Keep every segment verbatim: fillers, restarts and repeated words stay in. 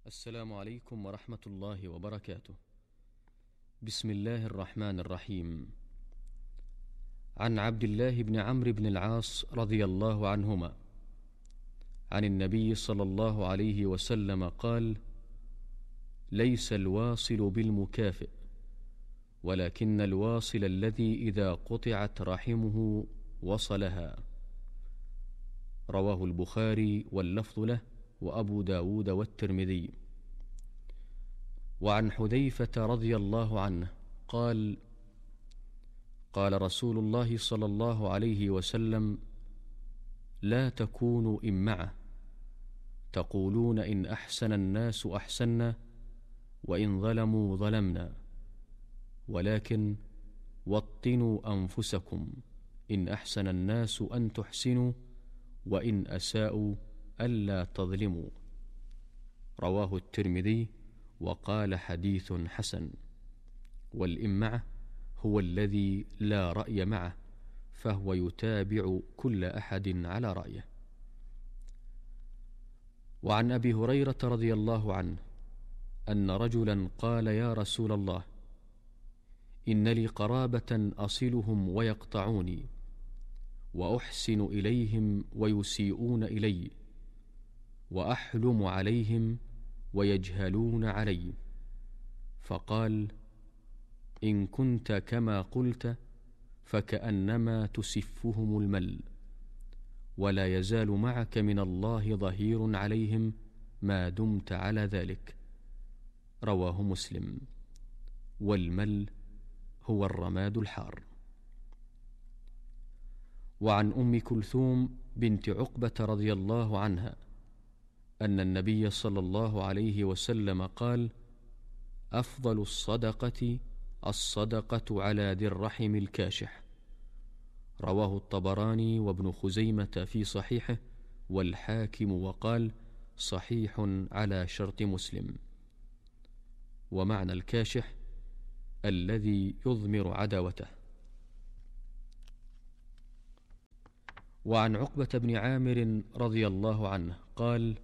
السلام عليكم ورحمة الله وبركاته. بسم الله الرحمن الرحيم. عن عبد الله بن عمرو بن العاص رضي الله عنهما عن النبي صلى الله عليه وسلم قال: ليس الواصل بالمكافئ، ولكن الواصل الذي إذا قطعت رحمه وصلها. رواه البخاري واللفظ له، وأبو داود والترمذي. وعن حذيفة رضي الله عنه قال: قال رسول الله صلى الله عليه وسلم: لا تكونوا إمعة، تقولون إن أحسن الناس أحسنا، وإن ظلموا ظلمنا، ولكن وطنوا أنفسكم، إن أحسن الناس أن تحسنوا، وإن أساءوا ألا تظلموا. رواه الترمذي وقال: حديث حسن. والإمعة هو الذي لا رأي معه، فهو يتابع كل أحد على رأيه. وعن أبي هريرة رضي الله عنه أن رجلا قال: يا رسول الله، إن لي قرابة أصلهم ويقطعوني، وأحسن إليهم ويسيئون إلي، وأحلم عليهم ويجهلون علي. فقال: إن كنت كما قلت فكأنما تسفهم المل، ولا يزال معك من الله ظهير عليهم ما دمت على ذلك. رواه مسلم. والمل هو الرماد الحار. وعن أم كلثوم بنت عقبة رضي الله عنها أن النبي صلى الله عليه وسلم قال: أفضل الصدقة الصدقة على ذي الرحم الكاشح. رواه الطبراني وابن خزيمة في صحيحه، والحاكم، وقال: صحيح على شرط مسلم. ومعنى الكاشح الذي يضمر عداوته. وعن عقبة بن عامر رضي الله عنه قال: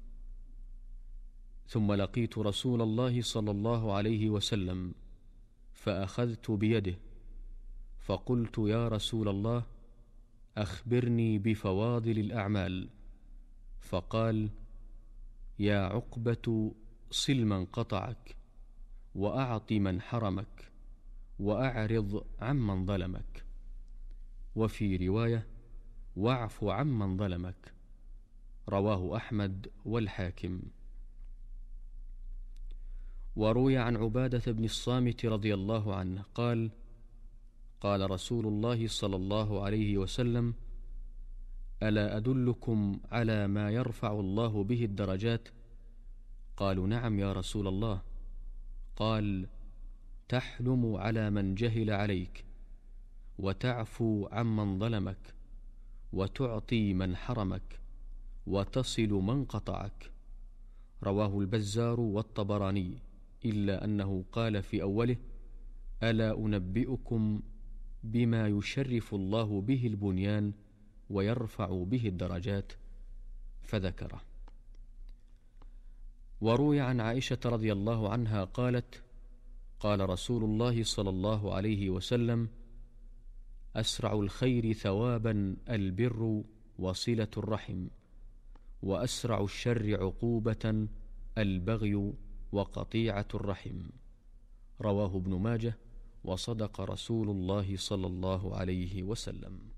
ثم لقيت رسول الله صلى الله عليه وسلم فأخذت بيده فقلت: يا رسول الله، أخبرني بفواضل الأعمال. فقال: يا عقبة، صل من قطعك، وأعط من حرمك، وأعرض عمن ظلمك. وفي رواية: واعف عمن ظلمك. رواه أحمد والحاكم. وروي عن عبادة بن الصامت رضي الله عنه قال: قال رسول الله صلى الله عليه وسلم: ألا أدلكم على ما يرفع الله به الدرجات؟ قالوا: نعم يا رسول الله. قال: تحلم على من جهل عليك، وتعفو عمن ظلمك، وتعطي من حرمك، وتصل من قطعك. رواه البزار والطبراني، إلا أنه قال في أوله: ألا أنبئكم بما يشرف الله به البنيان ويرفع به الدرجات؟ فذكره. وروي عن عائشة رضي الله عنها قالت: قال رسول الله صلى الله عليه وسلم: أسرع الخير ثوابا البر وصلة الرحم، وأسرع الشر عقوبة البغي وقطيعة الرحم. رواه ابن ماجه، وصدق رسول الله صلى الله عليه وسلم.